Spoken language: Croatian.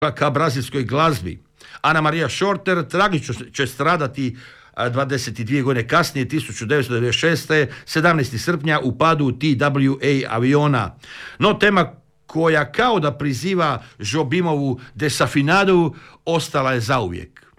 ka brazilskoj glazbi. Ana Maria Shorter tragično će stradati 22 godine kasnije, 1996. 17. srpnja u padu TWA aviona. No tema koja kao da priziva Jobimovu desafinadu ostala je zauvijek.